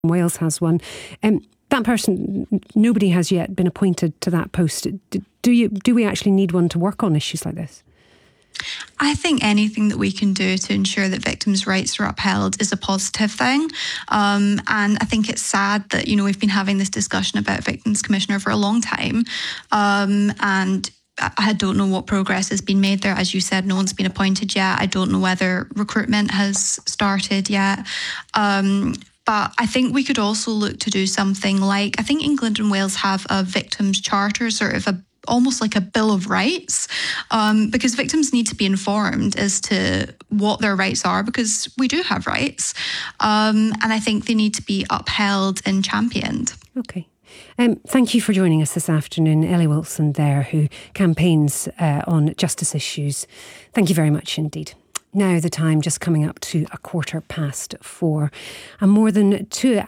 Wales has one. That person, nobody has yet been appointed to that post. Do we actually need one to work on issues like this? I think anything that we can do to ensure that victims' rights are upheld is a positive thing. And I think it's sad that, we've been having this discussion about Victims Commissioner for a long time. And I don't know what progress has been made there. As you said, no one's been appointed yet. I don't know whether recruitment has started yet. But I think we could also look to do something like, I think England and Wales have a victims' charter, sort of almost like a Bill of Rights, because victims need to be informed as to what their rights are, because we do have rights. And I think they need to be upheld and championed. Okay. Thank you for joining us this afternoon. Ellie Wilson there, who campaigns on justice issues. Thank you very much indeed. Now the time just coming up to 4:15, and more than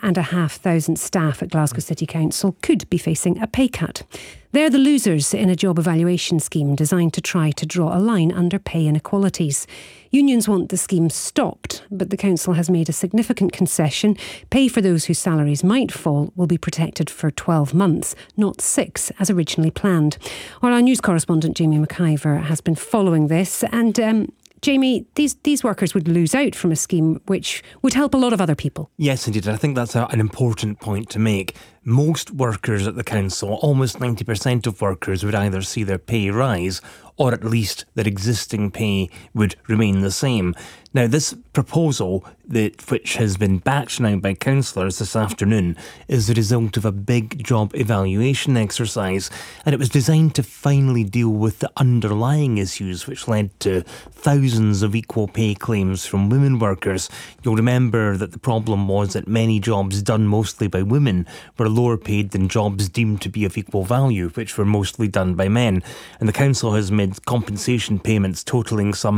2,500 staff at Glasgow City Council could be facing a pay cut. They're the losers in a job evaluation scheme designed to try to draw a line under pay inequalities. Unions want the scheme stopped, but the council has made a significant concession. Pay for those whose salaries might fall will be protected for 12 months, not 6 as originally planned. Our news correspondent Jamie McIver has been following this, and Jamie, these workers would lose out from a scheme which would help a lot of other people. Yes, indeed. I think that's an important point to make. Most workers at the council, almost 90% of workers, would either see their pay rise or at least their existing pay would remain the same. Now, this proposal, which has been backed now by councillors this afternoon, is the result of a big job evaluation exercise, and it was designed to finally deal with the underlying issues which led to thousands of equal pay claims from women workers. You'll remember that the problem was that many jobs done mostly by women were lower paid than jobs deemed to be of equal value, which were mostly done by men. And the council has made compensation payments totalling some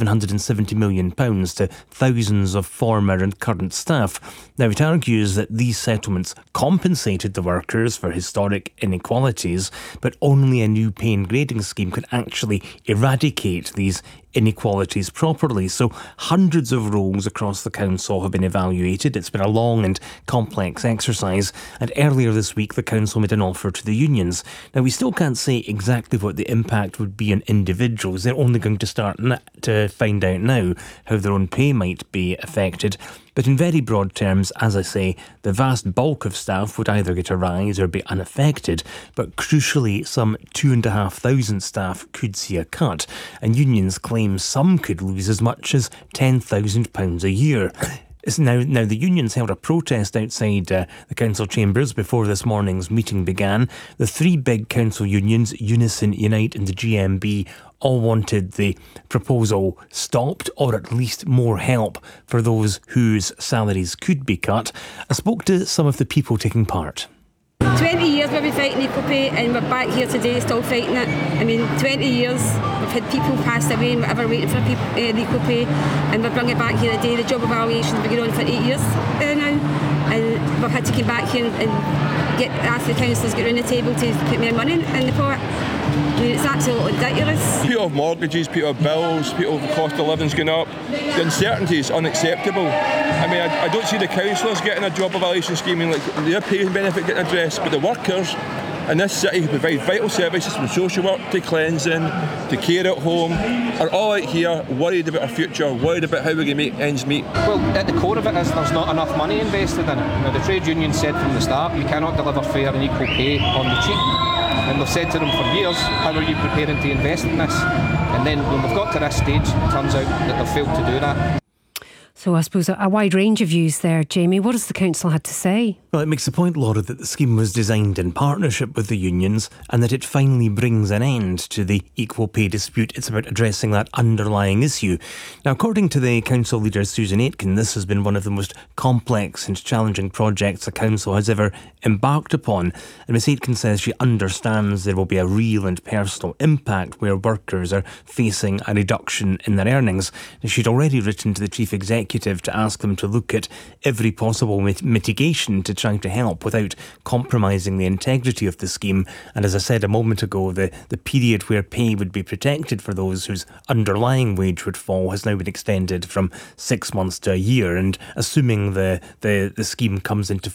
£770 million to thousands of former and current staff. Now, it argues that these settlements compensated the workers for historic inequalities, but only a new pay and grading scheme could actually eradicate these inequalities properly. So hundreds of roles across the council have been evaluated. It's been a long and complex exercise, and earlier this week the council made an offer to the unions. Now, we still can't say exactly what the impact would be on individuals. They're only going to start to find out now how their own pay might be affected. But in very broad terms, as I say, the vast bulk of staff would either get a rise or be unaffected, but crucially some 2,500 staff could see a cut, and unions claim some could lose as much as £10,000 a year. Now, the unions held a protest outside the council chambers before this morning's meeting began. The three big council unions, Unison, Unite and the GMB, all wanted the proposal stopped, or at least more help for those whose salaries could be cut. I spoke to some of the people taking part. 20 years we've been fighting equal pay, and we're back here today still fighting it. I mean, 20 years we've had people passed away and whatever waiting for equal pay, and we're bringing it back here today. The job evaluations have been going on for 8 years now, and we've had to come back here and ask the councillors to get around the table to put more money in the pot. I mean, it's absolutely ridiculous. People have mortgages, people have bills, people have the cost of living's going up. The uncertainty is unacceptable. I mean, I don't see the councillors getting a job evaluation scheme, like their pay and benefit getting addressed, but the workers in this city who provide vital services from social work to cleansing to care at home are all out here worried about our future, worried about how we're going to make ends meet. Well, at the core of it is there's not enough money invested in it. The trade union said from the start, you cannot deliver fair and equal pay on the cheap. And we've said to them for years, how are you preparing to invest in this? And then when we've got to this stage, it turns out that they've failed to do that. So I suppose a wide range of views there, Jamie. What has the council had to say? Well, it makes the point, Laura, that the scheme was designed in partnership with the unions and that it finally brings an end to the equal pay dispute. It's about addressing that underlying issue. Now, according to the council leader Susan Aitken, this has been one of the most complex and challenging projects the council has ever embarked upon. And Ms Aitken says she understands there will be a real and personal impact where workers are facing a reduction in their earnings. She'd already written to the chief executive Executive to ask them to look at every possible mitigation to try to help without compromising the integrity of the scheme. And as I said a moment ago, the period where pay would be protected for those whose underlying wage would fall has now been extended from 6 months to a year. And assuming the scheme comes into